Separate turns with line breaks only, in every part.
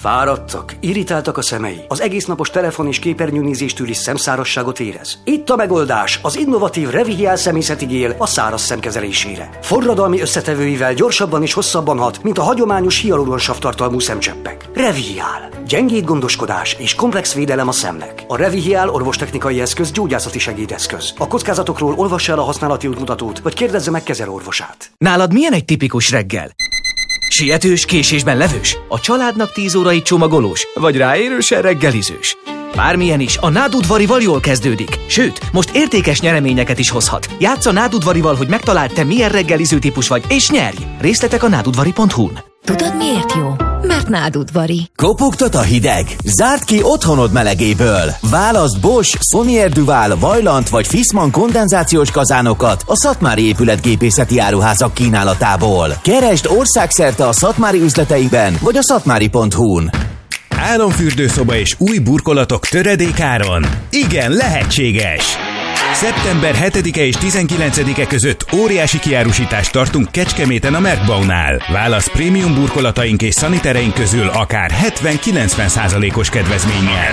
Fáradtak, irritáltak a szemei, az egésznapos telefon és képernyőnézéstől is szemszárasságot érez. Itt a megoldás, az innovatív Revihial szemészeti gél a száraz szem kezelésére. Forradalmi összetevőivel gyorsabban és hosszabban hat, mint a hagyományos hialuronsav tartalmú szemcseppek. Revihial. Gyengéd gondoskodás és komplex védelem a szemnek. A Revihial orvostechnikai eszköz gyógyászati segédeszköz. A kockázatokról olvassa el a használati útmutatót, vagy kérdezze meg kezelőorvosát.
Nálad milyen egy tipikus reggel? Sietős, késésben levős? A családnak 10 órai csomagolós? Vagy ráérősen reggelizős? Bármilyen is, a Nádudvarival jól kezdődik. Sőt, most értékes nyereményeket is hozhat. Játsz a Nádudvarival, hogy megtaláld, te milyen reggeliző típus vagy, és nyerj! Részletek a nádudvari.hu-n.
Tudod, miért jó? Mert Nádudvari.
Kopogtat a hideg? Zárd ki otthonod melegéből. Válaszd Bosch, Sonier Duval, Vaillant vagy Fissmann kondenzációs kazánokat a Szatmári épületgépészeti áruházak kínálatából. Keresd országszerte a Szatmári üzleteiben vagy a szatmári.hu-n.
Álomfürdőszoba és új burkolatok töredékáron? Igen, lehetséges! Szeptember 7-e és 19-e között óriási kiárusítást tartunk Kecskeméten a Merkbaunál. Válasz prémium burkolataink és szanitereink közül akár 70-90%-os kedvezménnyel.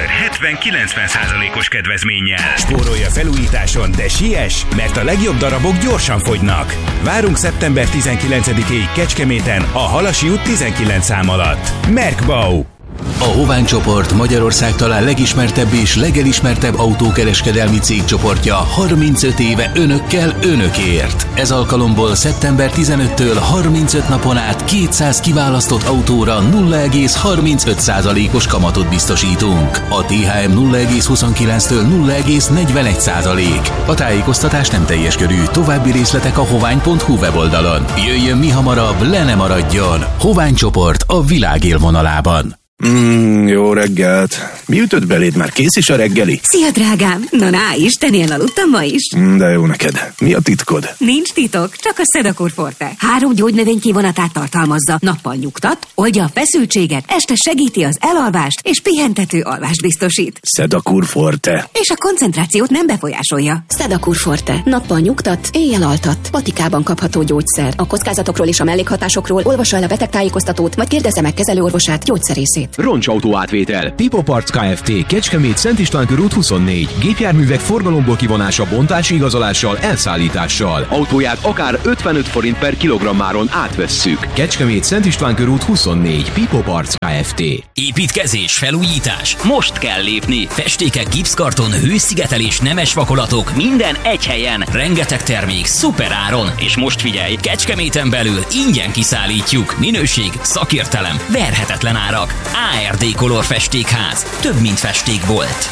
Spórolja felújításon, de siess, mert a legjobb darabok gyorsan fogynak. Várunk szeptember 19-éig Kecskeméten a Halasi út 19 szám alatt. Merkbau.
A Hovány csoport Magyarország talán legismertebb és legelismertebb autókereskedelmi cégcsoportja 35 éve önökkel, önökért. Ez alkalomból szeptember 15-től 35 napon át 200 kiválasztott autóra 0,35%-os kamatot biztosítunk. A THM 0,29-től 0,41%. A tájékoztatás nem teljes körű, további részletek a hovány.hu weboldalon. Jöjjön mi hamarabb, le ne maradjon! Hovány csoport a világ élvonalában.
Jó reggelt. Mi ütött beléd? Már kész is a reggeli?
Szia, drágám! Na, Isten, ilyen aludtam ma is.
De jó neked. Mi a titkod?
Nincs titok, csak a Sedakur Forte. 3 gyógynövény kivonatát tartalmazza. Nappal nyugtat, oldja a feszültséget, este segíti az elalvást, és pihentető alvást biztosít.
Sedakur Forte.
És a koncentrációt nem befolyásolja.
Sedakur Forte. Nappal nyugtat, éjjel altat. Patikában kapható gyógyszer. A kockázatokról és a mellékhatásokról olvassa el a betegtájékoztatót, vagy kérdezze meg kezelőorvosát, gyógyszerészét.
Roncsautó átvétel. Pipo Parts Kft. Kecskemét, Szent István körút 24. Gépjárművek forgalomból kivonása, bontási igazolással, elszállítással.
Autóját akár 55 forint per kilogrammáron átvesszük.
Kecskemét, Szent István körút 24. Pipo Parts Kft.
Építkezés, felújítás. Most kell lépni. Festékek, gipszkarton, hőszigetelés, nemes vakolatok. Minden egy helyen. Rengeteg termék, szuper áron. És most figyelj, Kecskeméten belül ingyen kiszállítjuk. Minőség, szakértelem, verhetetlen árak. ARD Color Festékház. Több, mint festékbolt.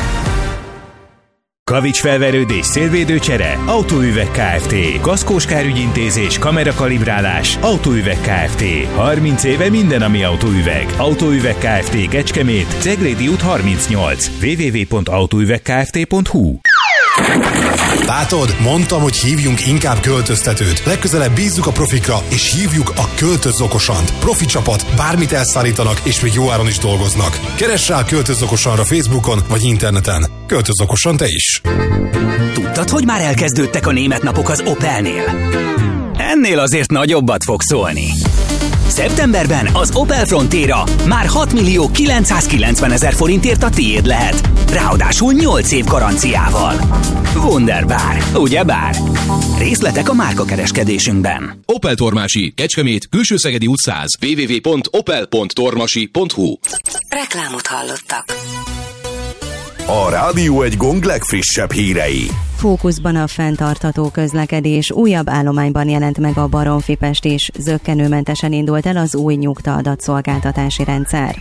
Kavics felverődés, szélvédőcsere, Autóüveg Kft. Kaszkós kárügyintézés, kamerakalibrálás, Autóüveg Kft. 30 éve minden, ami autóüveg. Autóüveg Kft. Kecskemét, Ceglédi út 38. www.autóüvegkft.hu.
Látod, mondtam, hogy hívjunk inkább költöztetőt. Legközelebb bízzuk a profikra, és hívjuk a Költöz Okosant. Profi csapat, bármit elszállítanak, és még jó áron is dolgoznak. Keress rá a Költöz Okosanra Facebookon, vagy interneten. Költöz Okosan te is.
Tudtad, hogy már elkezdődtek a német napok az Opelnél? Ennél azért nagyobbat fog szólni. Szeptemberben az Opel Frontera már 6.990.000 forintért a tiéd lehet. Ráadásul 8 év garanciával. Wunderbar, ugyebár? Részletek a márkakereskedésünkben.
Opel Tormási, Kecskemét, Külső-Szegedi út 100. www.opel.tormasi.hu.
Reklámot hallottak.
A Rádió egy Gong legfrissebb hírei.
Fókuszban a fenntartható közlekedés. Újabb állományban jelent meg a Baromfi-Pest és zökkenőmentesen indult el az új nyugta adatszolgáltatási rendszer.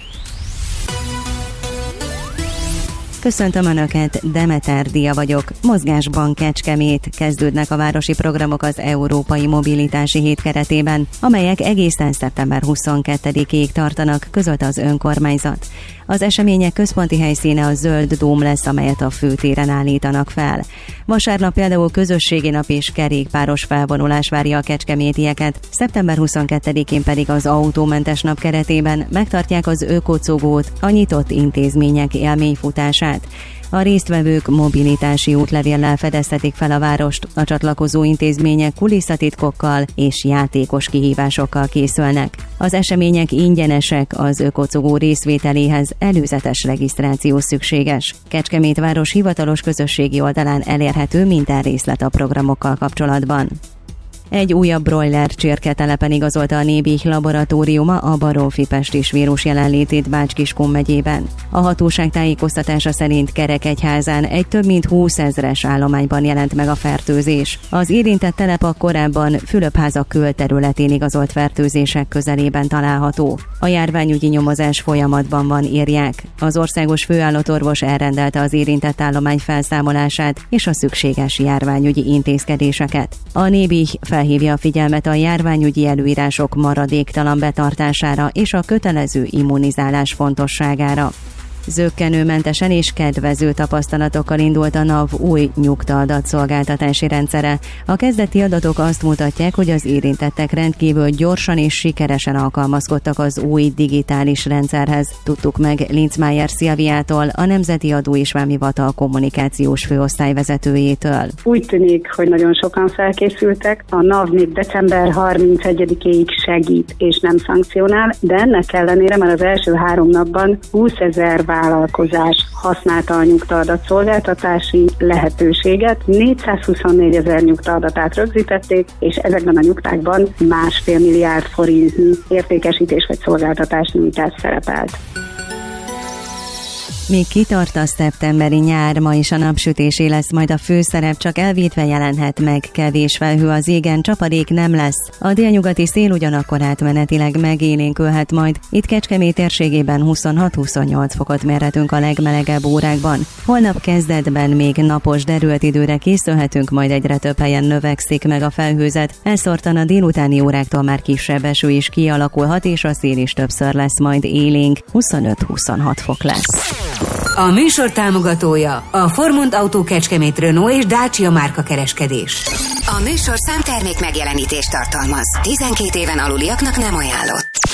Köszöntöm Önöket, Demeter Dia vagyok. Mozgásban Kecskemét. Kezdődnek a városi programok az Európai Mobilitási Hét keretében, amelyek egészen szeptember 22-ig tartanak, közölte az önkormányzat. Az események központi helyszíne a Zöld Dóm lesz, amelyet a főtéren állítanak fel. Vasárnap például közösségi nap és kerékpáros felvonulás várja a kecskemétieket, szeptember 22-én pedig az autómentes nap keretében megtartják az ökocogót, a nyitott intézmények élményfutását. A résztvevők mobilitási útlevéllel fedeztetik fel a várost, a csatlakozó intézmények kulisszatitkokkal és játékos kihívásokkal készülnek. Az események ingyenesek, az ökocogó részvételéhez előzetes regisztráció szükséges. Kecskemét város hivatalos közösségi oldalán elérhető minden részlet a programokkal kapcsolatban. Egy újabb broiler csirketelepen igazolta a Nébih laboratóriuma a Baromfi-Pestis vírus jelenlétét Bács-Kiskun megyében. A hatóság tájékoztatása szerint Kerekegyházán egy több mint 20 000-es állományban jelent meg a fertőzés. Az érintett telep a korábban Fülöpházak külterületén igazolt fertőzések közelében található. A járványügyi nyomozás folyamatban van, írják. Az országos főállatorvos elrendelte az érintett állomány felszámolását és a szükséges járványügyi intézkedéseket. A Nébih felhívja a figyelmet a járványügyi előírások maradéktalan betartására és a kötelező immunizálás fontosságára. Zökkenőmentesen és kedvező tapasztalatokkal indult a NAV új nyugta-adatszolgáltatási rendszere. A kezdeti adatok azt mutatják, hogy az érintettek rendkívül gyorsan és sikeresen alkalmazkodtak az új digitális rendszerhez. Tudtuk meg Linzmeier Szilviától, a Nemzeti Adó és Vámhivatal kommunikációs főosztályvezetőjétől.
Úgy tűnik, hogy nagyon sokan felkészültek. A NAV még december 31-ig segít és nem szankcionál, de ennek ellenére már az első 3 napban 20 000 vállalkozás használta a nyugta-adatszolgáltatási lehetőséget. 424 000 nyugta-adatát rögzítették, és ezekben a nyugtákban 1,5 milliárd forintnyi értékesítés vagy szolgáltatás nyújtás szerepelt.
Még kitart a szeptemberi nyár, ma is a napsütésé lesz majd a főszerep, csak elvétve jelenhet meg, kevés felhő az égen, csapadék nem lesz. A délnyugati szél ugyanakkor átmenetileg megélénkülhet majd. Itt Kecskemét térségében 26-28 fokot mérhetünk a legmelegebb órákban. Holnap kezdetben még napos, derült időre készülhetünk, majd egyre több helyen növekszik meg a felhőzet. Elszórtan a délutáni óráktól már kisebb eső is kialakulhat, és a szél is többször lesz majd élénk. 25-26 fok lesz.
A műsor támogatója a Formont Autó Kecskemét, Renault és Dacia márka kereskedés.
A műsor számtermék megjelenítést tartalmaz. 12 éven aluliaknak nem ajánlott.